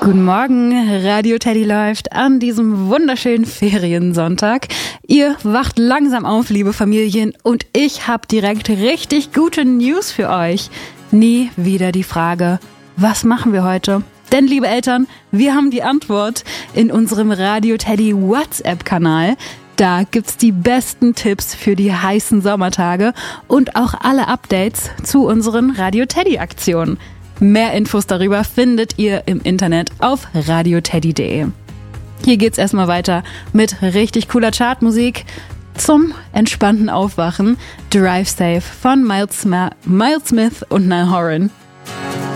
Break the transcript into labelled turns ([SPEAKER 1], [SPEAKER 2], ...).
[SPEAKER 1] Guten Morgen, Radio Teddy läuft an diesem wunderschönen Feriensonntag. Ihr wacht langsam auf, liebe Familien, und ich habe direkt richtig gute News für euch. Nie wieder die Frage, was machen wir heute? Denn, liebe Eltern, wir haben die Antwort in unserem Radio Teddy WhatsApp-Kanal. Da gibt's die besten Tipps für die heißen Sommertage und auch alle Updates zu unseren Radio Teddy-Aktionen. Mehr Infos darüber findet ihr im Internet auf radioteddy.de. Hier geht's erstmal weiter mit richtig cooler Chartmusik. Zum entspannten Aufwachen Drive Safe von Miles Smith und Niall Horan.